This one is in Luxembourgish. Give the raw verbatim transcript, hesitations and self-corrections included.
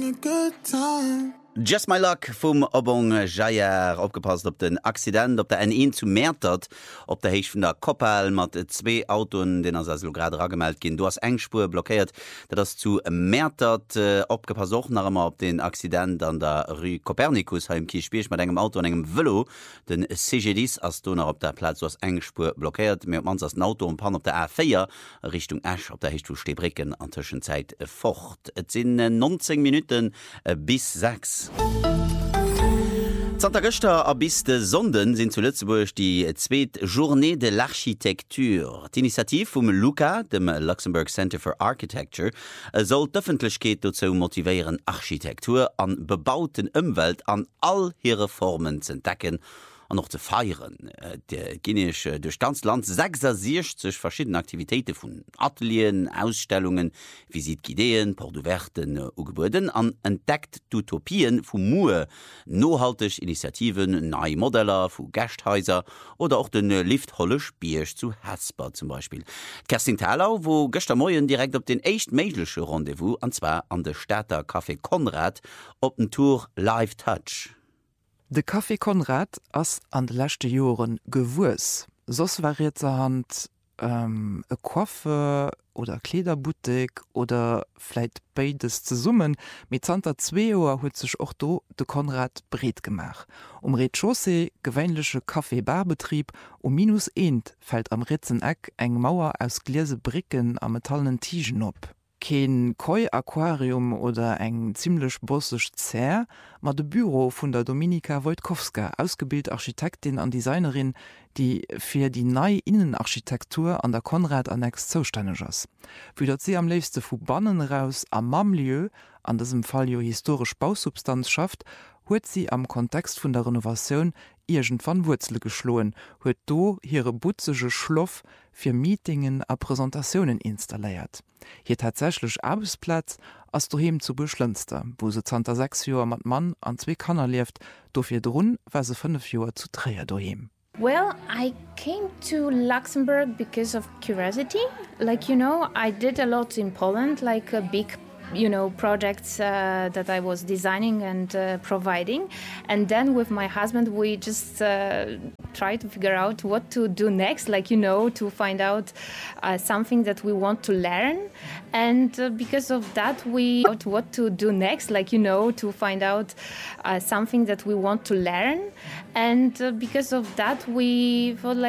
a good time. Just my luck vum Obong Jair opgepasst op den Accident op der N eins zu Mätert op der Heich vun der Koppel mat zwee Autoen den as grad ragemelt gin. Du hast engspur blockiert, dat das zu Mätert äh, opgepasst och nachmmer op den Accident an der Rue Copernicus ha im Kiespech mat engem Auto an engem Velo den C G D as du nach op der Platz as engspur blockiert mir mans as Auto und Pan op der A vier Richtung Ash op der Hecht zu Stebricken an Tschenzeit äh, fort. Et sinn äh, neunzehn Minuten äh, bis sechs. Santa Göster a bis de Sonden sind zu Lützeburg die zweet Journée de l'Architektur. D'initiativ vum Luca, dem Luxembourg Center for Architecture, soll d'Öffentlichkeit dazu motivieren, Architektur an bebauten Umwelt an all ihre Formen zu entdecken und noch zu feiern. Der guineische Durchstandsland sechsundsechzig verschiedene Aktivitäten von Atelieren, Ausstellungen, Visitideen, Portouverten, Ugebäuden an entdeckt Utopien von Mue, nachhaltig Initiativen, neue Modelle von Gasthäuser oder auch den Liftholle Spiersch zu Hasper zum Beispiel. Kerstin Thalau, wo gestern Morgen direkt auf den echt möglichen Rendezvous, und zwar an der Städter Café Konrad, op den Tour Live Touch. De Café Konrad ass an de lächte Joren gewus. Sos variiert ze Hand ähm, e Koffe oder Klederbutik oder fleit beides ze summen. Mit Santa zwei Joer huet sech och do de Konrad breet gemach. Um Rez-de-Chaussee gewéinlesche Kaffeebarbetrieb um minus eent fällt am Ritzeneck eng Mauer aus Gläse Bricken a metallenen Tigen op. Kein Koi-Aquarium oder eng ziemlich bossig Zär, ma de Büro vun der Dominika Wojtkowska, ausgebildet Architektin und Designerin, die fir die neue Innenarchitektur an der Konrad-Annex zuständig ist. Wie dat sie am liebsten vu Bannen raus am Mamlieu, an diesem Fall jo historisch Bausubstanz schafft, huet sie am Kontext vun der Renovation irgendwann Wurzel geschloen, huet do ihre butzege Schloff für Meetingen a Präsentationen installiert. Hier tatsächlich Arbeitsplatz as du hem zu Beschlünster, wo se zwanzig sechs Joer mat Mann an zwei Kanner lebt, dofir drun war se fünf Joer zu Träer dohem. Well, I came to Luxembourg because of curiosity. Like, you know, I did a lot in Poland, like a big you know, projects uh, that I was designing and uh, providing. And then with my husband, we just uh, tried to figure out what to do next, like, you know, to find out uh, something that we want to learn. And uh, because of that, we out what to do next, like, you know, to find out uh, something that we want to learn. And uh, because of that, we thought, like,